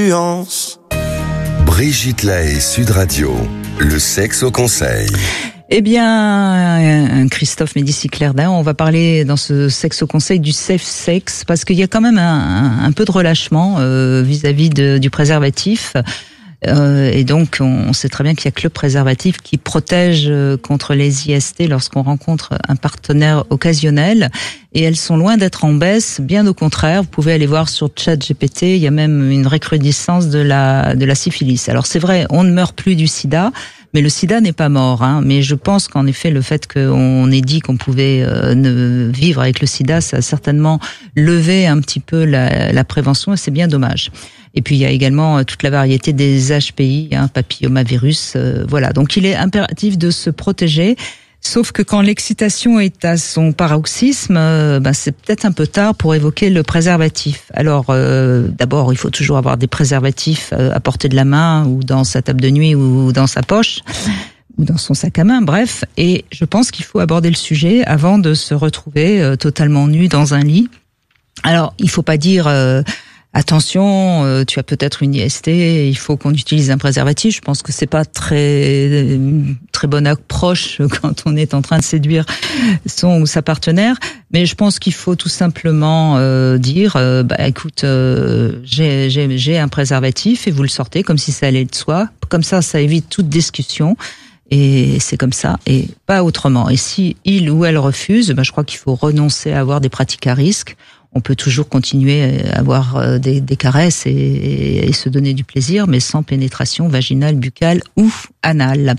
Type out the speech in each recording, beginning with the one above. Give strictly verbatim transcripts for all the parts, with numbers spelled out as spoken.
influence. Brigitte Lahaie, Sud Radio, le sexe au conseil. Eh bien, Christophe Médicis-Clairdin, on va parler dans ce sexe au conseil du safe sex, parce qu'il y a quand même un, un peu de relâchement euh, vis-à-vis de, du préservatif. Euh, et donc, on sait très bien qu'il n'y a que le préservatif qui protège contre les I S T lorsqu'on rencontre un partenaire occasionnel. Et elles sont loin d'être en baisse, bien au contraire. Vous pouvez aller voir sur ChatGPT, il y a même une recrudescence de la de la syphilis. Alors c'est vrai, on ne meurt plus du sida, mais le sida n'est pas mort. Hein. Mais je pense qu'en effet, le fait qu'on ait dit qu'on pouvait euh, ne vivre avec le sida, ça a certainement levé un petit peu la, la prévention, et c'est bien dommage. Et puis il y a également toute la variété des H P I, hein, papillomavirus, euh, voilà. Donc il est impératif de se protéger. Sauf que quand l'excitation est à son paroxysme, euh, ben c'est peut-être un peu tard pour évoquer le préservatif. Alors, euh, d'abord, il faut toujours avoir des préservatifs à portée de la main, ou dans sa table de nuit, ou dans sa poche, ou dans son sac à main, bref. Et je pense qu'il faut aborder le sujet avant de se retrouver euh, totalement nu dans un lit. Alors, il faut pas dire... Euh, Attention, euh, tu as peut-être une I S T, il faut qu'on utilise un préservatif. Je pense que c'est pas très très bonne approche quand on est en train de séduire son ou sa partenaire. Mais je pense qu'il faut tout simplement euh, dire, euh, bah écoute, euh, j'ai j'ai j'ai un préservatif, et vous le sortez comme si ça allait de soi. Comme ça, ça évite toute discussion. Et c'est comme ça, et pas autrement. Et si il ou elle refuse, bah, je crois qu'il faut renoncer à avoir des pratiques à risque. On peut toujours continuer à avoir des, des caresses et, et, et se donner du plaisir, mais sans pénétration vaginale, buccale ou anale.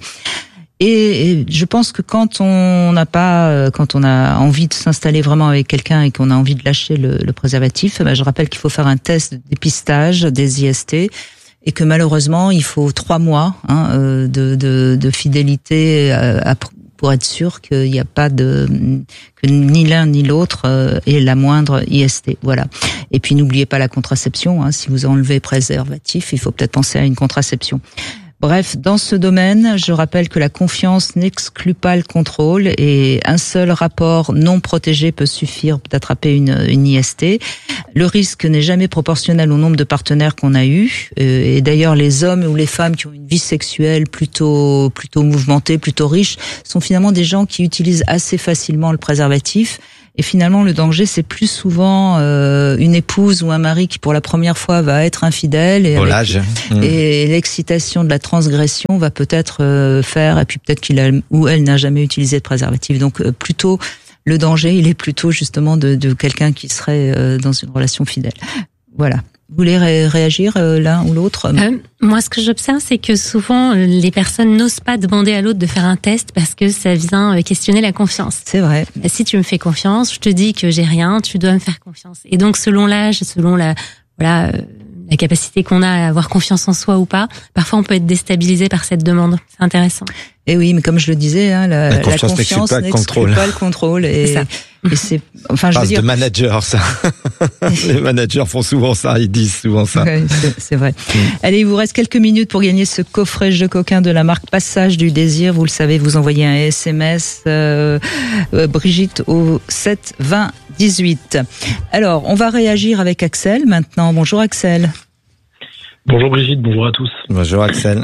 Et, et je pense que quand on n'a pas, quand on a envie de s'installer vraiment avec quelqu'un et qu'on a envie de lâcher le, le préservatif, ben je rappelle qu'il faut faire un test de dépistage des I S T, et que malheureusement il faut trois mois hein, de, de, de fidélité à, à pour être sûr qu'il n'y a pas de que ni l'un ni l'autre euh, ait la moindre I S T. Voilà. Et puis n'oubliez pas la contraception. Hein. Si vous enlevez préservatif, il faut peut-être penser à une contraception. Bref, dans ce domaine, je rappelle que la confiance n'exclut pas le contrôle, et un seul rapport non protégé peut suffire d'attraper une, une I S T. Le risque n'est jamais proportionnel au nombre de partenaires qu'on a eu. Et d'ailleurs, les hommes ou les femmes qui ont une vie sexuelle plutôt plutôt mouvementée, plutôt riche, sont finalement des gens qui utilisent assez facilement le préservatif. Et finalement, le danger, c'est plus souvent euh, une épouse ou un mari qui, pour la première fois, va être infidèle. Et, avec, mmh. et l'excitation de la transgression va peut-être euh, faire, et puis peut-être qu'il a, ou elle n'a jamais utilisé de préservatif. Donc, euh, plutôt, le danger, il est plutôt justement de, de quelqu'un qui serait euh, dans une relation fidèle. Voilà. Vous voulez ré- réagir euh, l'un ou l'autre ? euh, Moi, ce que j'observe, c'est que souvent, les personnes n'osent pas demander à l'autre de faire un test parce que ça vient questionner la confiance. C'est vrai. Si tu me fais confiance, je te dis que j'ai rien, tu dois me faire confiance. Et donc, selon l'âge, selon la, voilà, euh, la capacité qu'on a à avoir confiance en soi ou pas, parfois on peut être déstabilisé par cette demande. C'est intéressant. Et oui, mais comme je le disais, hein, la, la confiance, la confiance n'exclut pas le contrôle. Pas le contrôle et, c'est ça. Et c'est, enfin, je veux dire. de manager, ça. Les managers font souvent ça, ils disent souvent ça. Ouais, c'est, c'est vrai. Mmh. Allez, il vous reste quelques minutes pour gagner ce coffret jeu coquin de la marque Passage du Désir. Vous le savez, vous envoyez un S M S, euh, euh, Brigitte au sept vingt dix-huit. Alors, on va réagir avec Axel maintenant. Bonjour Axel. Bonjour Brigitte, bonjour à tous. Bonjour Axel.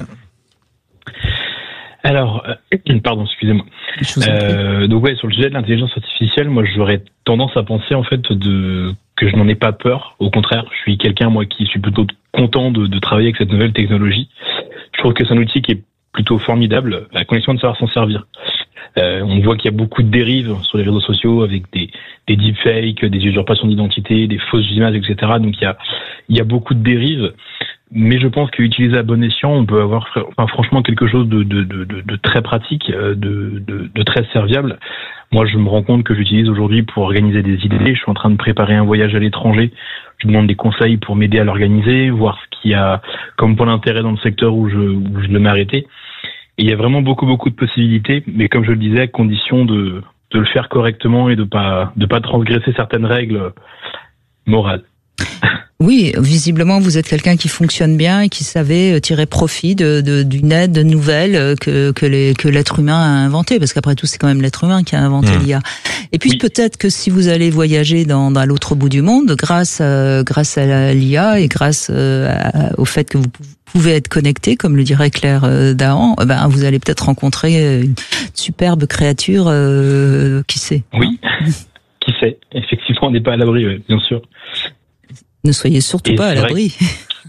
Alors, euh, pardon, excusez-moi. Euh, donc ouais, sur le sujet de l'intelligence artificielle, moi j'aurais tendance à penser en fait de que je n'en ai pas peur. Au contraire, je suis quelqu'un moi qui suis plutôt content de, de travailler avec cette nouvelle technologie. Je trouve que c'est un outil qui est plutôt formidable, à condition de savoir s'en servir. Euh, on voit qu'il y a beaucoup de dérives sur les réseaux sociaux avec des, des deepfakes, des usurpations d'identité, des fausses images, et cetera. Donc il y a, il y a beaucoup de dérives. Mais je pense qu'utilisé à bon escient, on peut avoir enfin, franchement quelque chose de, de, de, de très pratique, de, de, de très serviable. Moi, je me rends compte que j'utilise aujourd'hui pour organiser des idées. Je suis en train de préparer un voyage à l'étranger. Je demande des conseils pour m'aider à l'organiser, voir ce qu'il y a comme point d'intérêt dans le secteur où je, où je le mets arrêté. Et il y a vraiment beaucoup, beaucoup de possibilités. Mais comme je le disais, à condition de, de le faire correctement et de pas, de pas transgresser certaines règles morales. Oui, visiblement, vous êtes quelqu'un qui fonctionne bien et qui savait tirer profit de, de, d'une aide nouvelle que, que, les, que l'être humain a inventée, parce qu'après tout, c'est quand même l'être humain qui a inventé mmh. l'I A. Et puis, oui. peut-être que si vous allez voyager dans, dans l'autre bout du monde, grâce à, grâce à l'I A et grâce à, au fait que vous pouvez être connecté, comme le dirait Claire Dahan, ben, vous allez peut-être rencontrer une superbe créature, euh, qui sait. Oui, qui sait. Effectivement, on n'est pas à l'abri, oui, bien sûr. Ne soyez surtout et pas à l'abri. Que...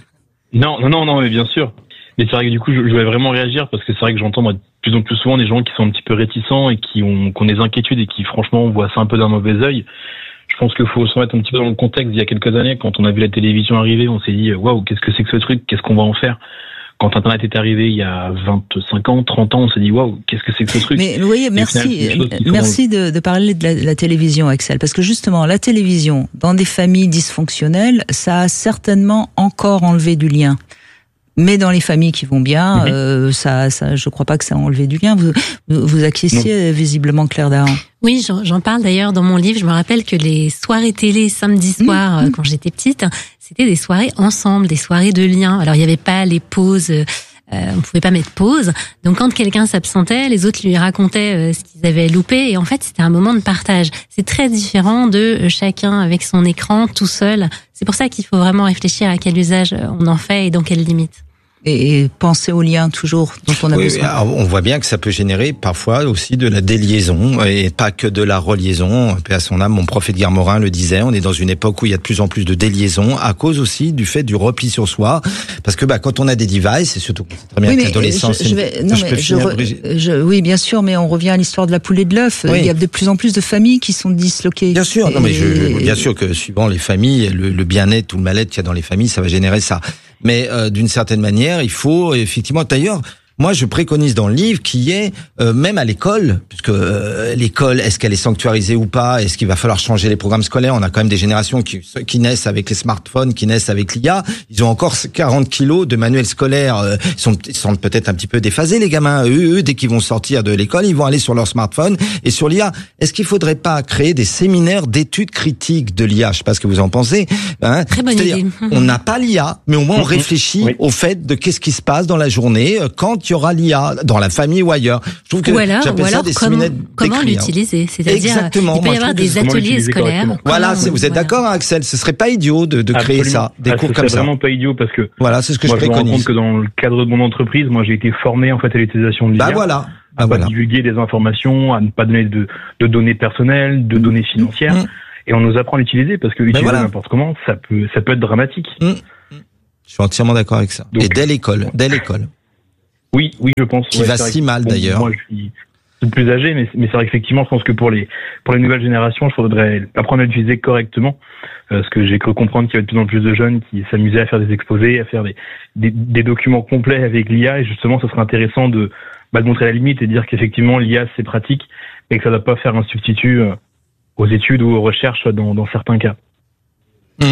Non, non, non, non, mais bien sûr. Mais c'est vrai que du coup, je, je voulais vraiment réagir parce que c'est vrai que j'entends moi, de plus en plus souvent des gens qui sont un petit peu réticents et qui ont, qui ont des inquiétudes et qui, franchement, voient ça un peu d'un mauvais œil. Je pense qu'il faut se remettre un petit peu dans le contexte. Il y a quelques années, quand on a vu la télévision arriver, on s'est dit « Waouh, qu'est-ce que c'est que ce truc ? Qu'est-ce qu'on va en faire ?» Quand Internet est arrivé il y a vingt-cinq ans, trente ans, on s'est dit waouh, qu'est-ce que c'est que ce truc. Mais vous voyez, merci, merci de, de parler de la, de la télévision, Axel, parce que justement, la télévision, dans des familles dysfonctionnelles, ça a certainement encore enlevé du lien. Mais dans les familles qui vont bien, mmh. euh, ça, ça, je crois pas que ça a enlevé du lien. Vous, vous acquiesciez visiblement Claire Dahan. Oui, j'en, j'en parle d'ailleurs dans mon livre. Je me rappelle que les soirées télé samedi soir, mmh. quand j'étais petite, c'était des soirées ensemble, des soirées de lien. Alors il y avait pas les pauses. Euh, on pouvait pas mettre pause. Donc quand quelqu'un s'absentait, les autres lui racontaient euh, ce qu'ils avaient loupé. Et en fait, c'était un moment de partage. C'est très différent de euh, chacun avec son écran, tout seul. C'est pour ça qu'il faut vraiment réfléchir à quel usage on en fait et dans quelles limites. Et penser au lien toujours dont on a oui, besoin. On voit bien que ça peut générer parfois aussi de la déliaison et pas que de la reliaison. Paix à son âme, mon prof Edgar Morin le disait, on est dans une époque où il y a de plus en plus de déliaison à cause aussi du fait du repli sur soi. Parce que bah, quand on a des devices, et surtout c'est très bien oui, que l'adolescence... Je, je vais, non, je mais je, re, je, oui, bien sûr, mais on revient à l'histoire de la poule et de l'œuf. Oui. Il y a de plus en plus de familles qui sont disloquées. Bien sûr, et, non, mais je, bien sûr que suivant les familles, le, le bien-être ou le mal-être qu'il y a dans les familles, ça va générer ça. Mais euh, d'une certaine manière, il faut effectivement... D'ailleurs, moi, je préconise dans le livre qu'il y ait, euh, même à l'école, puisque euh, l'école, est-ce qu'elle est sanctuarisée ou pas ? Est-ce qu'il va falloir changer les programmes scolaires ? On a quand même des générations qui, qui naissent avec les smartphones, qui naissent avec l'I A. Ils ont encore quarante kilos de manuels scolaires. Euh, ils sont, ils sont peut-être un petit peu déphasés, les gamins. Eux, eux, dès qu'ils vont sortir de l'école, ils vont aller sur leur smartphone et sur l'I A. Est-ce qu'il faudrait pas créer des séminaires d'études critiques de l'I A ? Je sais pas ce que vous en pensez. Hein ? Très bonne C'est-à-dire, idée. On n'a pas l'I A, mais au moins on réfléchit oui. au fait de qu'est-ce qui se passe dans la journée quand il y aura l'I A dans la famille ou ailleurs. Je trouve que ou alors, j'appelle ou alors ça des comment, séminaires comment l'utiliser, c'est-à-dire Exactement. il peut y Moi, avoir des ateliers scolaires. Voilà, c'est, vous êtes voilà. d'accord, Axel ? Ce serait pas idiot de, de créer ça, des ah, cours comme ça. C'est vraiment pas idiot parce que voilà, c'est ce que moi, je préconise. Je me rends compte préconise. que dans le cadre de mon entreprise, moi, j'ai été formé en fait à l'utilisation de l'I A. Bah voilà. À bah pas voilà. divulguer des informations, à ne pas donner de, de données personnelles, de données financières. Mmh. Et on nous apprend à l'utiliser parce que utiliser voilà. n'importe comment, ça peut, ça peut être dramatique. Mmh. Je suis entièrement d'accord avec ça. Donc, et dès l'école, dès l'école. Oui, oui, je pense. Qui ouais, va si mal, bon, d'ailleurs. Moi, je suis plus âgé, mais, mais c'est vrai qu'effectivement, je pense que pour les, pour les nouvelles générations, il faudrait apprendre à l'utiliser correctement. Euh, parce que j'ai cru comprendre qu'il y avait de plus en plus de jeunes qui s'amusaient à faire des exposés, à faire des, des, des documents complets avec l'I A. Et justement, ce serait intéressant de, bah, de montrer la limite et de dire qu'effectivement, l'I A, c'est pratique, mais que ça ne doit pas faire un substitut euh, aux études ou aux recherches dans, dans certains cas. Mmh.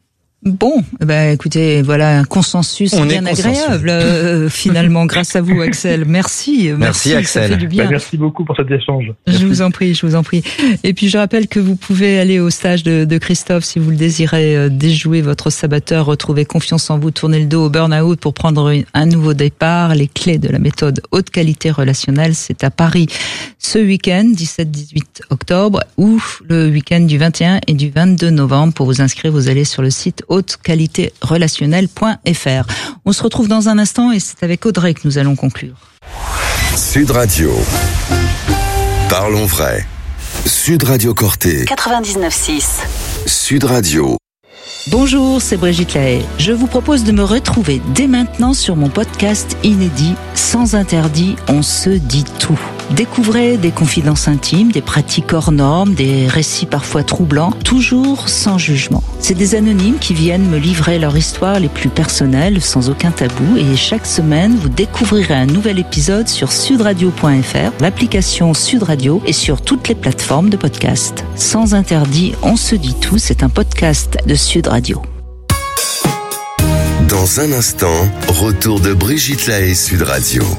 Bon, ben écoutez, voilà un consensus On bien agréable euh, finalement grâce à vous, Axel. Merci, merci, merci Axel. Ça fait du bien. Bah, merci beaucoup pour cet échange. Merci. Je vous en prie, je vous en prie. Et puis je rappelle que vous pouvez aller au stage de, de Christophe si vous le désirez, euh, déjouer votre saboteur, retrouver confiance en vous, tourner le dos au burn-out pour prendre une, un nouveau départ. Les clés de la méthode haute qualité relationnelle, c'est à Paris ce week-end, dix-sept dix-huit octobre, ou le week-end du vingt et un et du vingt-deux novembre. Pour vous inscrire, vous allez sur le site haute qualité relationnelle point f r. On se retrouve dans un instant et c'est avec Audrey que nous allons conclure. Sud Radio. Parlons vrai. Sud Radio Corté. quatre-vingt-dix-neuf six. Sud Radio. Bonjour, c'est Brigitte Lahaye. Je vous propose de me retrouver dès maintenant sur mon podcast inédit Sans interdit, on se dit tout. Découvrez des confidences intimes, des pratiques hors normes, des récits parfois troublants, toujours sans jugement. C'est des anonymes qui viennent me livrer leur histoire les plus personnelles, sans aucun tabou. Et chaque semaine, vous découvrirez un nouvel épisode sur sudradio point f r, l'application Sud Radio et sur toutes les plateformes de podcast. Sans interdit, on se dit tout. C'est un podcast de Sud Radio. Dans un instant, retour de Brigitte Lahaye Sud Radio.